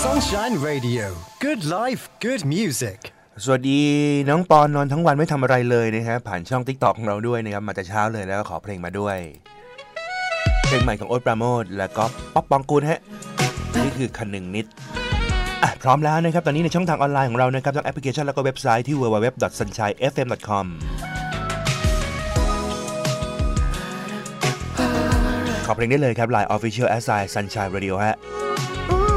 Sunshine Radio Good life good music สวัสดีน้องปอนนอนทั้งวันไม่ทำอะไรเลยนะครับผ่านช่อง TikTok ของเราด้วยนะครับมาแต่เช้าเลยแล้วก็ขอเพลงมาด้วยเพลงใหม่ของโอ๊ตปราโมชแล้วก็ป๊อปปองกูลฮะนี่คือคันหนึ่งนิดพร้อมแล้วนะครับตอนนี้ในช่องทางออนไลน์ของเรานะครับทั้งแอปพลิเคชันแล้วก็เว็บไซต์ที่ www.sunshinefm.com ขอเพลงได้เลยครับ Line Official @ Sunshine Radio ฮะ